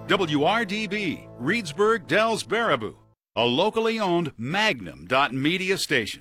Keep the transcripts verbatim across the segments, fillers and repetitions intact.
W R D B, Reedsburg, Dells, Baraboo, a locally owned Magnum Media station.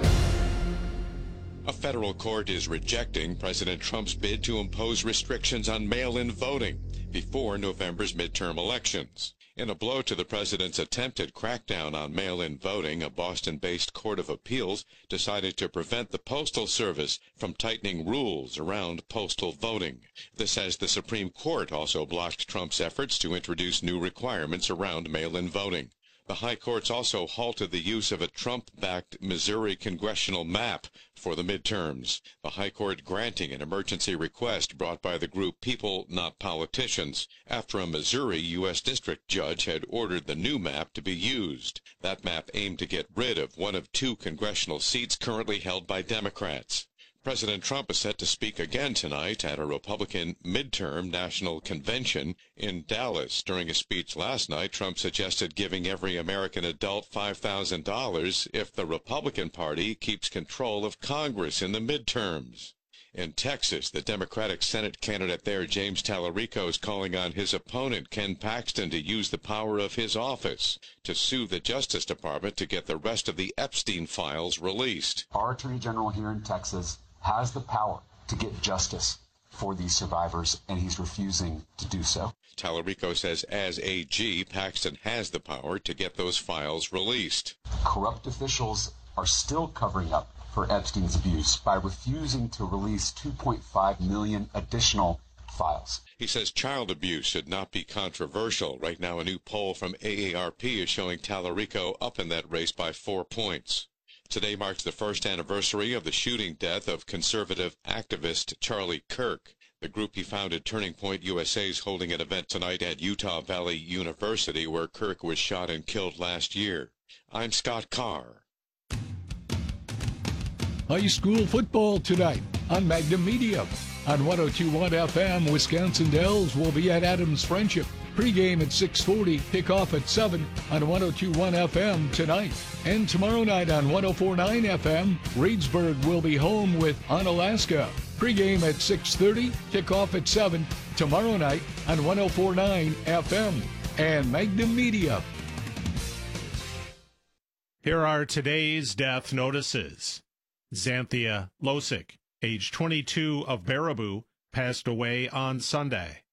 A federal court is rejecting President Trump's bid to impose restrictions on mail-in voting before November's midterm elections. In a blow to the president's attempted crackdown on mail-in voting, a Boston-based court of appeals decided to prevent the Postal Service from tightening rules around postal voting. This as the Supreme Court also blocked Trump's efforts to introduce new requirements around mail-in voting. The High Courts also halted the use of a Trump-backed Missouri congressional map for the midterms. The High Court granting an emergency request brought by the group People Not Politicians after a Missouri U S district judge had ordered the new map to be used. That map aimed to get rid of one of two congressional seats currently held by Democrats. President Trump is set to speak again tonight at a Republican midterm national convention in Dallas. During a speech last night, Trump suggested giving every American adult five thousand dollars if the Republican Party keeps control of Congress in the midterms. In Texas, the Democratic Senate candidate there, James Tallarico, is calling on his opponent, Ken Paxton, to use the power of his office to sue the Justice Department to get the rest of the Epstein files released. Our Attorney General here in Texas has the power to get justice for these survivors, and he's refusing to do so. Tallarico says as A G, Paxton has the power to get those files released. Corrupt officials are still covering up for Epstein's abuse by refusing to release two point five million additional files. He says child abuse should not be controversial. Right now, a new poll from A A R P is showing Tallarico up in that race by four points. Today marks the first anniversary of the shooting death of conservative activist Charlie Kirk. The group he founded, Turning Point U S A, is holding an event tonight at Utah Valley University, where Kirk was shot and killed last year. I'm Scott Carr. High school football tonight on Magnum Media. On one oh two point one F M, Wisconsin Dells will be at Adams Friendship. Pregame at six forty, kickoff at seven on one oh two point one F M tonight. And tomorrow night on one oh four point nine F M, Reedsburg will be home with Onalaska. Pregame at six thirty, kickoff at seven tomorrow night on one oh four point nine F M and Magnum Media. Here are today's death notices. Xanthia Losick, age twenty-two, of Baraboo, passed away on Sunday.